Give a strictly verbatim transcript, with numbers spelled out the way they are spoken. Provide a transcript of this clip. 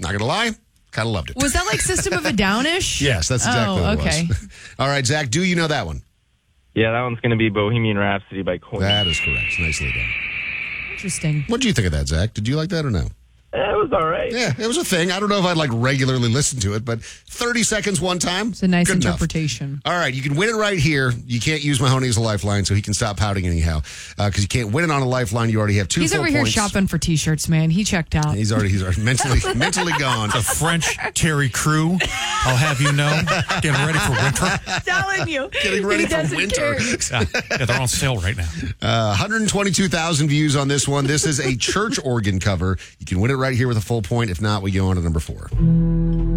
Not going to lie, kind of loved it. Was that like System of a Down-ish? Yes, that's exactly oh, what it okay. was. All right, Zach, do you know that one? Yeah, that one's going to be Bohemian Rhapsody by Queen. That is correct. Nicely done. Interesting. What did you think of that, Zach? Did you like that or no? It was all right. Yeah, it was a thing. I don't know if I'd like regularly listen to it, but thirty seconds one time. It's a nice good interpretation. Enough. All right, you can win it right here. You can't use Mahoney as a lifeline, so he can stop pouting anyhow. Because uh, you can't win it on a lifeline. You already have two He's full over here points. shopping for T-shirts, man. He checked out. He's already he's already mentally mentally gone. The French Terry Crew, I'll have you know, getting ready for winter. Telling you, Getting ready he for doesn't winter. care. Yeah, yeah, they're on sale right now. Uh, one hundred twenty-two thousand views on this one. This is a church organ cover. You can win it right here with a full point. If not, we go on to number four.